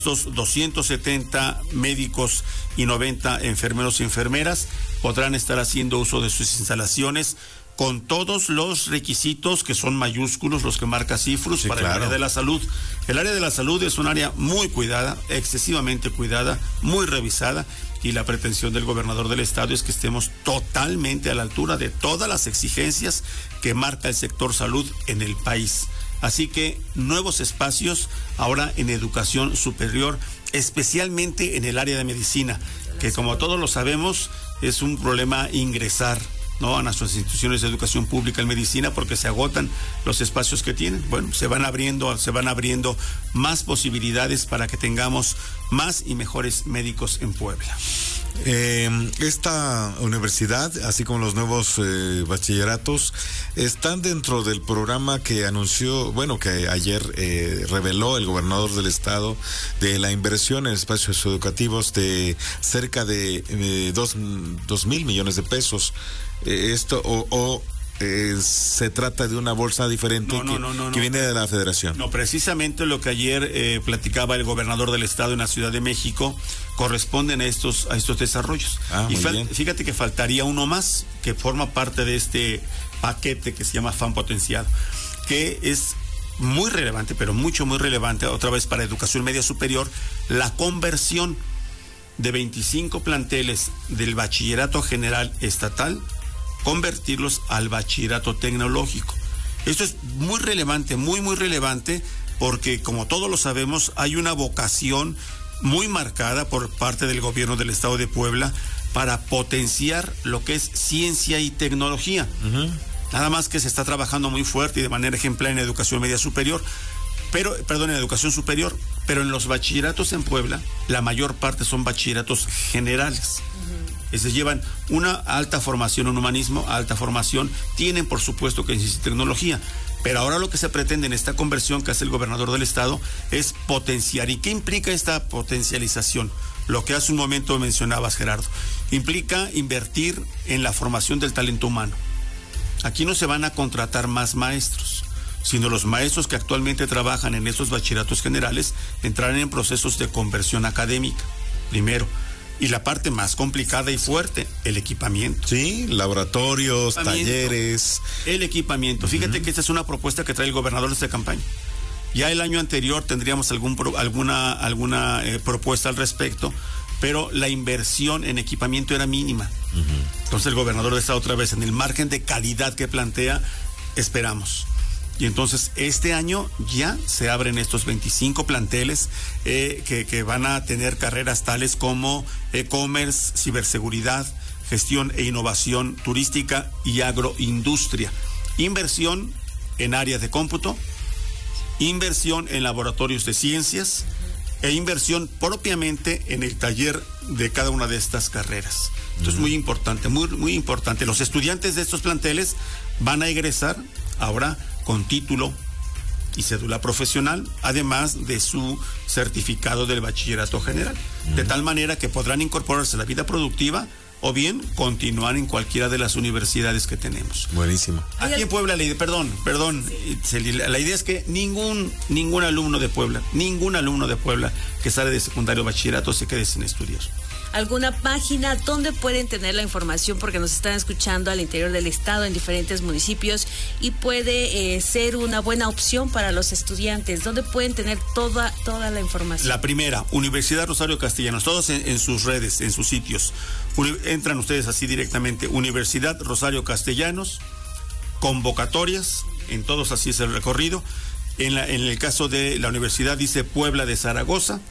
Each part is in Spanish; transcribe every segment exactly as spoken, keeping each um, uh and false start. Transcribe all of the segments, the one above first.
Estos doscientos setenta médicos y noventa enfermeros y enfermeras podrán estar haciendo uso de sus instalaciones con todos los requisitos que son mayúsculos, los que marca Cifrus, sí, para claro. el área de la salud. El área de la salud es un área muy cuidada, excesivamente cuidada, muy revisada, y la pretensión del gobernador del estado es que estemos totalmente a la altura de todas las exigencias que marca el sector salud en el país. Así que nuevos espacios ahora en educación superior, especialmente en el área de medicina, que como todos lo sabemos es un problema ingresar, ¿no?, a nuestras instituciones de educación pública en medicina, porque se agotan los espacios que tienen. Bueno, se van abriendo, se van abriendo más posibilidades para que tengamos más y mejores médicos en Puebla. Eh, esta universidad, así como los nuevos eh, bachilleratos, están dentro del programa que anunció, bueno, que ayer eh, reveló el gobernador del estado, de la inversión en espacios educativos de cerca de eh, dos, dos mil millones de pesos. Eh, esto o, o eh, se trata de una bolsa diferente no, no, que, no, no, que no. viene de la federación. No, precisamente lo que ayer eh, platicaba el gobernador del estado en la Ciudad de México corresponden a estos a estos desarrollos. Ah, y muy fal- bien. Fíjate que faltaría uno más que forma parte de este paquete que se llama F A M Potenciado, que es muy relevante, pero mucho, muy relevante, otra vez para educación media superior, la conversión de veinticinco planteles del bachillerato general estatal, convertirlos al bachillerato tecnológico. Esto es muy relevante, muy, muy relevante, porque como todos lo sabemos, hay una vocación muy marcada por parte del gobierno del estado de Puebla para potenciar lo que es ciencia y tecnología. Uh-huh. Nada más que se está trabajando muy fuerte y de manera ejemplar en educación media superior, pero, perdón, en educación superior, pero en los bachilleratos en Puebla, la mayor parte son bachilleratos generales. Uh-huh. Se llevan una alta formación en humanismo, alta formación, tienen por supuesto que ciencia y tecnología, pero ahora lo que se pretende en esta conversión que hace el gobernador del estado es potenciar. ¿Y qué implica esta potencialización? Lo que hace un momento mencionabas, Gerardo, implica invertir en la formación del talento humano. Aquí no se van a contratar más maestros, sino los maestros que actualmente trabajan en esos bachilleratos generales entrarán en procesos de conversión académica, primero. Y la parte más complicada y fuerte, el equipamiento. Sí, laboratorios, equipamiento, talleres. El equipamiento. Fíjate uh-huh. que esta es una propuesta que trae el gobernador de esta campaña. Ya el año anterior tendríamos algún pro, alguna, alguna eh, propuesta al respecto, pero la inversión en equipamiento era mínima. Uh-huh. Entonces el gobernador está otra vez en el margen de calidad que plantea, esperamos. Y entonces este año ya se abren estos veinticinco planteles eh, que, que van a tener carreras tales como e-commerce, ciberseguridad, gestión e innovación turística y agroindustria. Inversión en áreas de cómputo, inversión en laboratorios de ciencias e inversión propiamente en el taller de cada una de estas carreras. Esto uh-huh. es muy importante, muy, muy importante. Los estudiantes de estos planteles van a egresar ahora con título y cédula profesional, además de su certificado del bachillerato general, uh-huh. de tal manera que podrán incorporarse a la vida productiva o bien continuar en cualquiera de las universidades que tenemos. Buenísimo. Aquí en Puebla, la idea, perdón, perdón, la idea es que ningún, ningún alumno de Puebla, ningún alumno de Puebla que sale de secundario o bachillerato se quede sin estudiar. ¿Alguna página donde pueden tener la información? Porque nos están escuchando al interior del estado, en diferentes municipios, y puede eh, ser una buena opción para los estudiantes. ¿Dónde pueden tener toda, toda la información? La primera, Universidad Rosario Castellanos, todos en, en sus redes, en sus sitios. Uni- entran ustedes así directamente, Universidad Rosario Castellanos, convocatorias, en todos así es el recorrido. En, la, en el caso de la universidad dice Puebla de Zaragoza,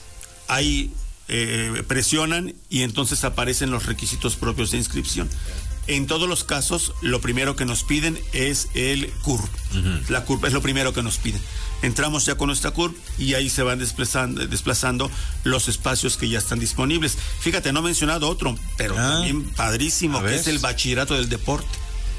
hay... Eh, presionan y entonces aparecen los requisitos propios de inscripción. En todos los casos, lo primero que nos piden es el C U R P. Uh-huh. La C U R P es lo primero que nos piden. Entramos ya con nuestra C U R P y ahí se van desplazando, desplazando los espacios que ya están disponibles. Fíjate, no he mencionado otro, pero ah, también padrísimo, que es el bachillerato del deporte,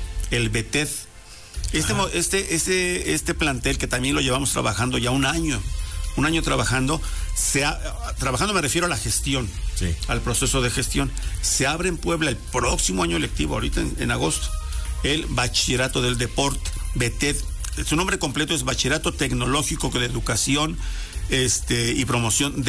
el B T E D. Este, este, este, este plantel que también lo llevamos trabajando ya un año. Un año trabajando, se ha, trabajando me refiero a la gestión, sí. al proceso de gestión. Se abre en Puebla el próximo año lectivo, ahorita en, en agosto, el bachillerato del deporte, B T E D. su nombre completo es Bachillerato Tecnológico de Educación este, y Promoción